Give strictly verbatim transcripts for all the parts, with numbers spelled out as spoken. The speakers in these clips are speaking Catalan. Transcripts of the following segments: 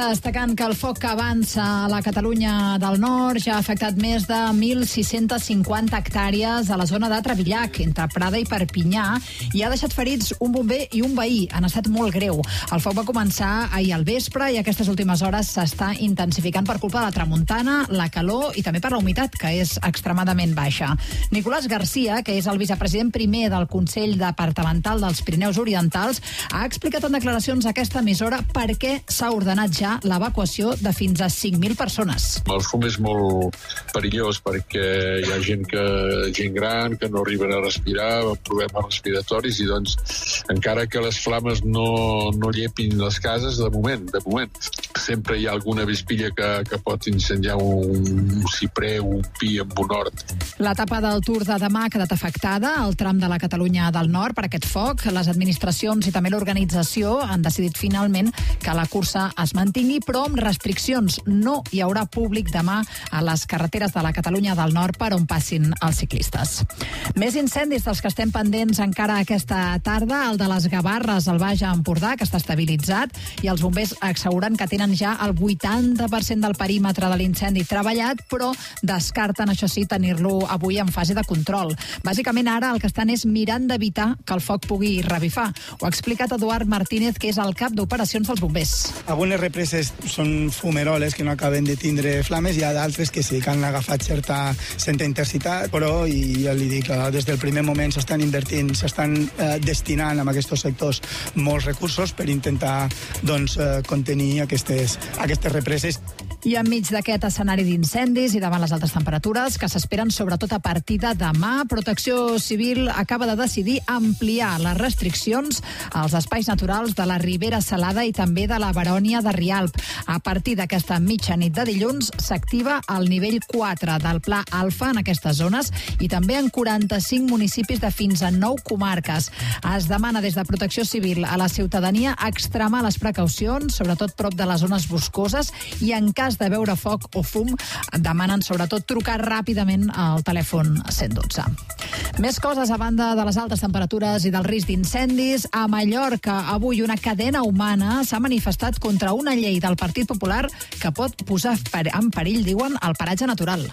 Destacant que el foc que avança a la Catalunya del Nord ja ha afectat més de mil sis-centes cinquanta hectàrees a la zona de Trevillac, entre Prada i Perpinyà, i ha deixat ferits un bomber i un veí. Han estat molt greu. El foc va començar ahir al vespre i aquestes últimes hores s'està intensificant per culpa de la tramuntana, la calor i també per la humitat, que és extremadament baixa. Nicolás García, que és el vicepresident primer del Consell Departamental dels Pirineus Orientals, ha explicat en declaracions a aquesta emissora per què s'ha ordenat ja l'evacuació de fins a cinc mil persones. El fum és molt perillós perquè hi ha gent que gent gran que no arriben a respirar, amb problemes respiratoris, i doncs encara que les flames no, no llepin les cases, de moment, de moment. Sempre hi ha alguna vespilla que, que pot incendiar un ciprer o un pi amb un hort. L'etapa del Tour de demà ha quedat afectada al tram de la Catalunya del Nord per aquest foc. Les administracions i també l'organització han decidit finalment que la cursa es mantingui, però amb restriccions. No hi haurà públic demà a les carreteres de la Catalunya del Nord per on passin els ciclistes. Més incendis dels que estem pendents encara aquesta tarda, el de les Gavarres al Baix Empordà, que està estabilitzat, i els bombers asseguren que tenen ja el vuitanta per cent del perímetre de l'incendi treballat, però descarten, això sí, tenir-lo avui en fase de control. Bàsicament ara el que estan és mirant d'evitar que el foc pugui revifar. Ho ha explicat Eduard Martínez, que és el cap d'operacions dels bombers. Algunes represes són fumeroles que no acaben de tindre flames, hi ha d'altres que sí, que han agafat certa, certa intensitat, però, i ja li dic, des del primer moment s'estan invertint, s'estan eh, destinant a aquests sectors molts recursos per intentar doncs, eh, contenir aquestes, aquestes represes. I enmig d'aquest escenari d'incendis i davant les altes temperatures que s'esperen sobretot a partir de demà, Protecció Civil acaba de decidir ampliar les restriccions als espais naturals de la Ribera Salada i també de la Barònia de Rialp. A partir d'aquesta mitjanit de dilluns s'activa el nivell quatre del Pla Alfa en aquestes zones i també en quaranta-cinc municipis de fins a nou comarques. Es demana des de Protecció Civil a la ciutadania extremar les precaucions, sobretot prop de les zones boscoses, i en cas de veure foc o fum, demanen sobretot trucar ràpidament al telèfon cent dotze. Més coses a banda de les altes temperatures i del risc d'incendis. A Mallorca, avui una cadena humana s'ha manifestat contra una llei del Partit Popular que pot posar en perill, diuen, el paratge natural.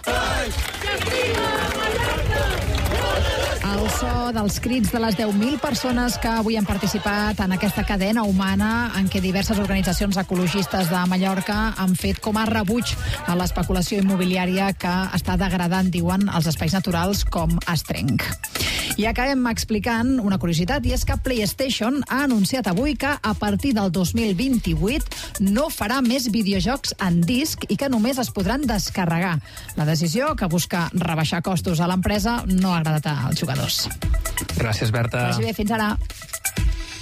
El so dels crits de les deu mil persones que avui han participat en aquesta cadena humana en què diverses organitzacions ecologistes de Mallorca han fet com a rebuig a l'especulació immobiliària que està degradant, diuen, els espais naturals com Estrenc. I acabem explicant una curiositat, i és que PlayStation ha anunciat avui que a partir del dos mil vint-i-vuit no farà més videojocs en disc i que només es podran descarregar. La decisió, que busca rebaixar costos a l'empresa, no ha agradat als jugadors. Gràcies, Berta. Vagi bé, fins ara.